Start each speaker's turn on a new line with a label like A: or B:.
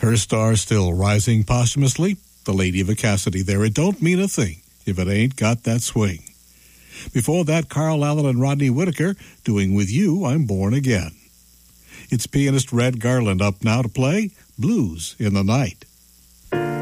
A: Her star still rising posthumously, the Lady of Cassidy there. It don't mean a thing if it ain't got that swing. Before that, Carl Allen and Rodney Whitaker doing With You, I'm Born Again. It's pianist Red Garland up now to play Blues in the Night.